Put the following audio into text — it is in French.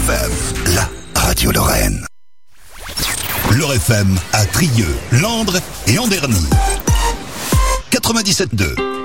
FM, la radio Lorraine. L'Or FM à Trieux, Landres et Anderny. 97.2.